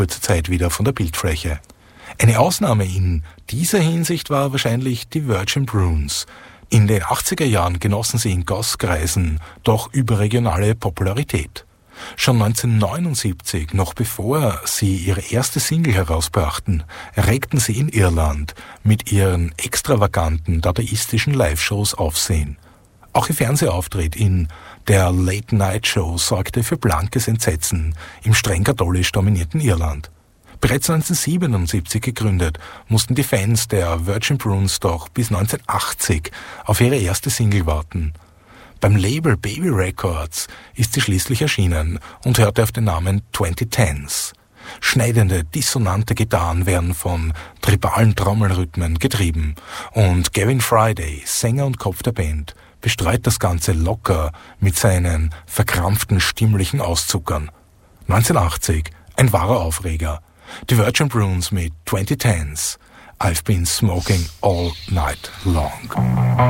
kurzer Zeit wieder von der Bildfläche. Eine Ausnahme in dieser Hinsicht war wahrscheinlich die Virgin Bruins. In den 80er Jahren genossen sie in Goss-Kreisen doch überregionale Popularität. Schon 1979, noch bevor sie ihre erste Single herausbrachten, erregten sie in Irland mit ihren extravaganten, dadaistischen Live-Shows Aufsehen. Auch ihr Fernsehauftritt in der Late-Night-Show sorgte für blankes Entsetzen im streng katholisch dominierten Irland. Bereits 1977 gegründet, mussten die Fans der Virgin Bruins doch bis 1980 auf ihre erste Single warten. Beim Label Baby Records ist sie schließlich erschienen und hörte auf den Namen 2010s. Schneidende, dissonante Gitarren werden von tribalen Trommelrhythmen getrieben und Gavin Friday, Sänger und Kopf der Band, bestreut das Ganze locker mit seinen verkrampften stimmlichen Auszuckern. 1980, ein wahrer Aufreger. Die Virgin Bruins mit 2010s. I've been smoking all night long.